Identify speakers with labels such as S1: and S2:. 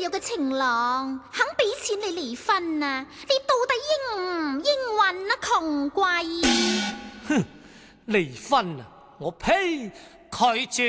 S1: 有個情郎肯俾錢你離婚啊？你到底應唔應允啊？窮貴！
S2: 哼，離婚啊！我呸！拒絕。